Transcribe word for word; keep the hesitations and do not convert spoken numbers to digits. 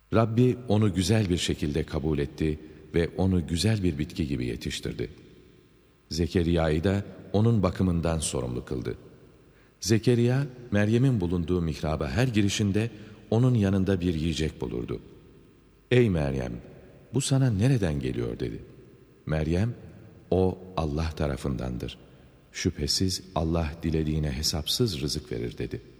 Rabbi onu güzel bir şekilde kabul etti ve onu güzel bir bitki gibi yetiştirdi. Zekeriya'yı da onun bakımından sorumlu kıldı. Zekeriya, Meryem'in bulunduğu mihraba her girişinde onun yanında bir yiyecek bulurdu. "Ey Meryem, bu sana nereden geliyor?" dedi. Meryem, "O Allah tarafındandır. Şüphesiz Allah dilediğine hesapsız rızık verir." dedi.